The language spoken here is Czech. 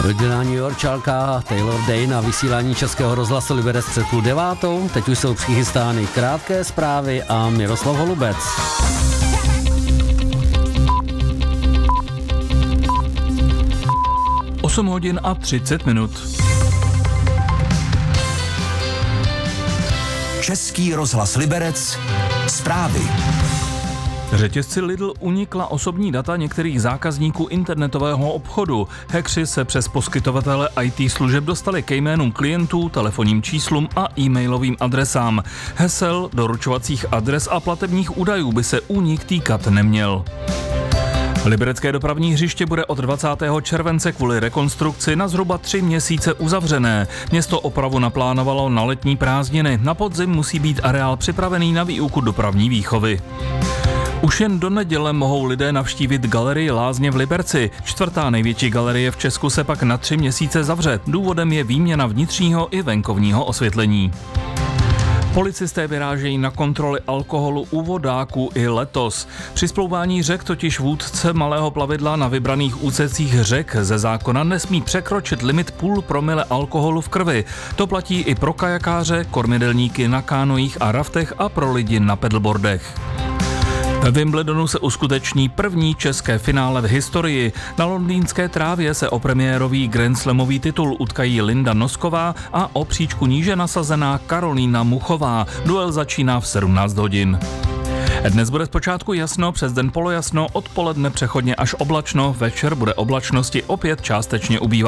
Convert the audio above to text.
Rodina New Yorkčanka Taylor Day na vysílání Českého rozhlasu Liberec před 8:30. Teď už jsou přichystány krátké zprávy a Miroslav Holubec. Osm hodin a 30 minut. Český rozhlas Liberec, zprávy. Řetězci Lidl unikla osobní data některých zákazníků internetového obchodu. Hackři se přes poskytovatele IT služeb dostali ke jménům klientů, telefonním číslům a e-mailovým adresám. Hesel, doručovacích adres a platebních údajů by se únik týkat neměl. Liberecké dopravní hřiště bude od 20. července kvůli rekonstrukci na zhruba 3 měsíce uzavřené. Město opravu naplánovalo na letní prázdniny. Na podzim musí být areál připravený na výuku dopravní výchovy. Už jen do neděle mohou lidé navštívit galerii Lázně v Liberci. 4. největší galerie v Česku se pak na 3 měsíce zavře. Důvodem je výměna vnitřního i venkovního osvětlení. Policisté vyrážejí na kontroly alkoholu u vodáků i letos. Při splouvání řek totiž vůdce malého plavidla na vybraných úsecích řek ze zákona nesmí překročit limit 0,5 promile alkoholu v krvi. To platí i pro kajakáře, kormidelníky na kánojích a raftech a pro lidi na pedalboardech. Ve Wimbledonu se uskuteční první české finále v historii. Na londýnské trávě se o premiérový grandslamový titul utkají Linda Nosková a o příčku níže nasazená Karolína Muchová. Duel začíná v 17 hodin. Dnes bude zpočátku jasno, přes den polojasno, odpoledne přechodně až oblačno, večer bude oblačnosti opět částečně ubývat.